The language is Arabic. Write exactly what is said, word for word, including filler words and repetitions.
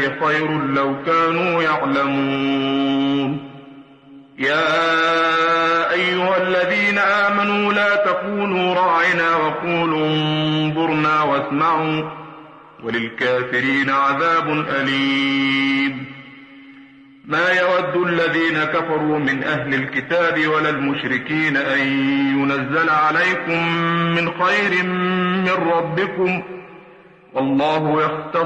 خير لو كانوا يعلمون. يا أيها الذين آمنوا لا تقولوا راعنا وقولوا انظرنا واسمعوا وللكافرين عذاب أليم. ما يود الذين كفروا من أهل الكتاب ولا المشركين أن ينزل عليكم من خير من ربكم والله يختص